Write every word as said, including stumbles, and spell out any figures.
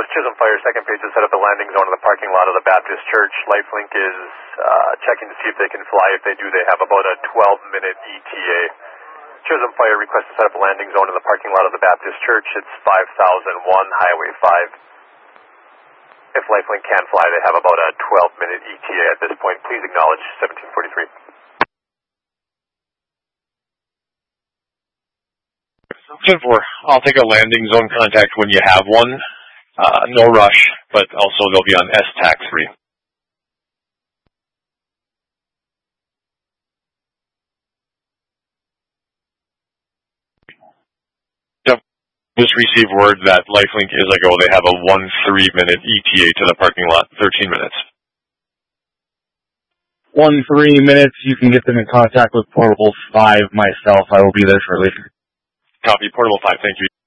Chisholm Fire, second page to set up a landing zone in the parking lot of the Baptist Church. Lifelink is uh, checking to see if they can fly. If they do, they have about a twelve minute E T A. Chisholm Fire requests to set up a landing zone in the parking lot of the Baptist Church. It's five thousand one, Highway five. If Lifelink can fly, they have about a twelve minute E T A at this point. Please acknowledge seventeen forty-three. ten four, I'll take a landing zone contact when you have one. Uh, no rush, but also they'll be on S TAC three. Yep. Just received word that Lifelink is a go. They have a one three minute E T A to the parking lot, thirteen minutes. One three minutes, you can get them in contact with Portable five myself. I will be there shortly. Copy, Portable five, thank you.